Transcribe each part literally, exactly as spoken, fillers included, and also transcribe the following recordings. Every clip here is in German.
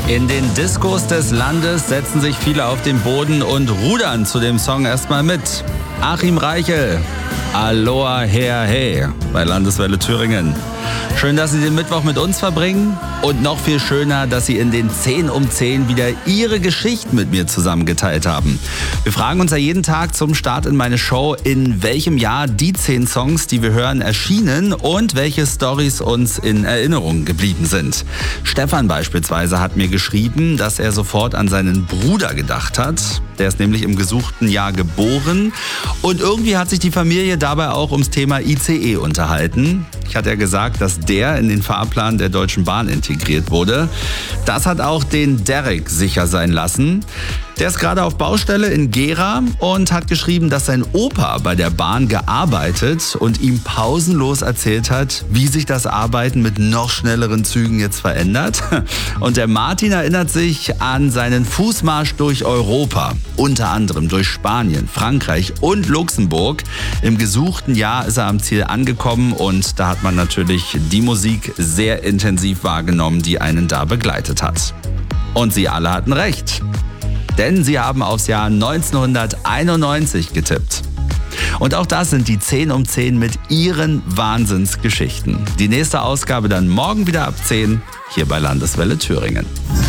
In den Diskos des Landes setzen sich viele auf den Boden und rudern zu dem Song erstmal mit. Achim Reichel, Aloha Her Hey bei Landeswelle Thüringen. Schön, dass Sie den Mittwoch mit uns verbringen und noch viel schöner, dass Sie in den zehn um zehn wieder Ihre Geschichten mit mir zusammengeteilt haben. Wir fragen uns ja jeden Tag zum Start in meine Show, in welchem Jahr die zehn Songs, die wir hören, erschienen und welche Storys uns in Erinnerung geblieben sind. Stefan beispielsweise hat mir geschrieben, dass er sofort an seinen Bruder gedacht hat. Der ist nämlich im gesuchten Jahr geboren und irgendwie hat sich die Familie dabei auch ums Thema I C E unterhalten. Ich hatte ja gesagt, dass der in den Fahrplan der Deutschen Bahn integriert wurde. Das hat auch den Derek sicher sein lassen. Der ist gerade auf Baustelle in Gera und hat geschrieben, dass sein Opa bei der Bahn gearbeitet und ihm pausenlos erzählt hat, wie sich das Arbeiten mit noch schnelleren Zügen jetzt verändert. Und der Martin erinnert sich an seinen Fußmarsch durch Europa, unter anderem durch Spanien, Frankreich und Luxemburg. Im gesuchten Jahr ist er am Ziel angekommen und da hat man natürlich die Musik sehr intensiv wahrgenommen, die einen da begleitet hat. Und sie alle hatten recht. Denn sie haben aufs Jahr neunzehnhunderteinundneunzig getippt. Und auch das sind die zehn um zehn mit ihren Wahnsinnsgeschichten. Die nächste Ausgabe dann morgen wieder ab zehn hier bei Landeswelle Thüringen.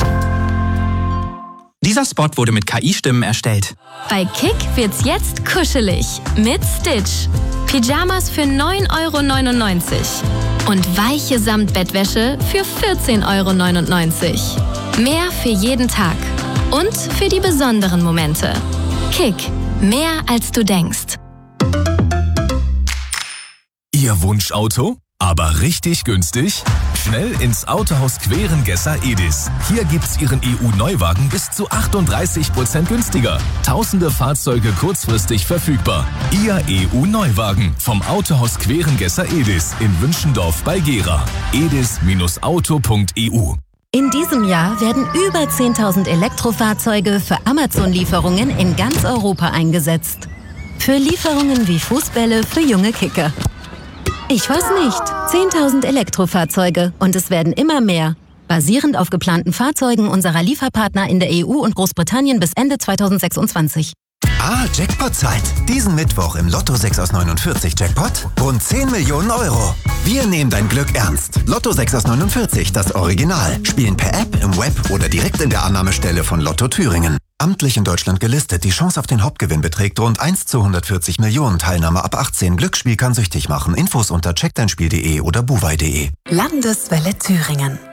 Dieser Spot wurde mit K I-Stimmen erstellt. Bei Kick wird's jetzt kuschelig mit Stitch. Pyjamas für neun Euro neunundneunzig und weiche Samtbettwäsche für vierzehn Euro neunundneunzig. Mehr für jeden Tag. Und für die besonderen Momente. Kick. Mehr als du denkst. Ihr Wunschauto? Aber richtig günstig? Schnell ins Autohaus Querengesser Edis. Hier gibt's Ihren E U-Neuwagen bis zu achtunddreißig Prozent günstiger. Tausende Fahrzeuge kurzfristig verfügbar. Ihr E U-Neuwagen vom Autohaus Querengesser Edis in Wünschendorf bei Gera. edis Auto punkt e u. In diesem Jahr werden über zehntausend Elektrofahrzeuge für Amazon-Lieferungen in ganz Europa eingesetzt. Für Lieferungen wie Fußbälle für junge Kicker. Ich weiß nicht, zehntausend Elektrofahrzeuge und es werden immer mehr. Basierend auf geplanten Fahrzeugen unserer Lieferpartner in der E U und Großbritannien bis Ende zweitausendsechsundzwanzig. Ah, Jackpot-Zeit. Diesen Mittwoch im Lotto sechs aus neunundvierzig Jackpot rund zehn Millionen Euro. Wir nehmen dein Glück ernst. Lotto sechs aus neunundvierzig, das Original. Spielen per App, im Web oder direkt in der Annahmestelle von Lotto Thüringen. Amtlich in Deutschland gelistet. Die Chance auf den Hauptgewinn beträgt rund eins zu hundertvierzig Millionen. Teilnahme ab achtzehn. Glücksspiel kann süchtig machen. Infos unter check dein spiel punkt de oder buwei punkt de. Landeswelle Thüringen.